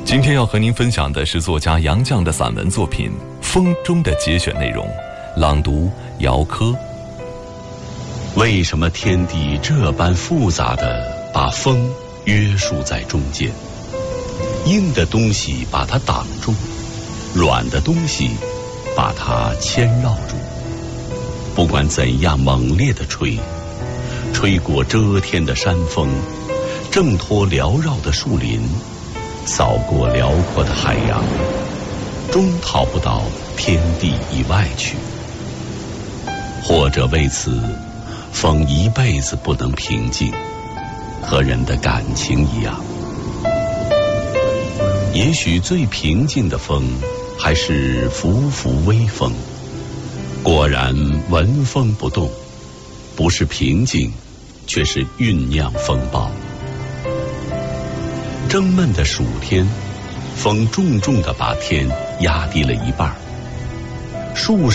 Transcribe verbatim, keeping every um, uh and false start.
今天要和您分享的是作家杨绛的散文作品《风》中的节选内容，朗读姚科。 为什么天地这般复杂地把风约束在中间？硬的东西把它挡住，软的东西把它牵绕住。不管怎样猛烈地吹，吹过遮天的山峰，挣脱缭绕的树林，扫过辽阔的海洋，终逃不到天地以外去。或者为此，风一辈子不能平静，和人的感情一样。也许最平静的风，还是拂拂微风。果然闻风不动，不是平静，却是酝酿风暴。蒸闷的暑天，风重重地把天压低了一半，树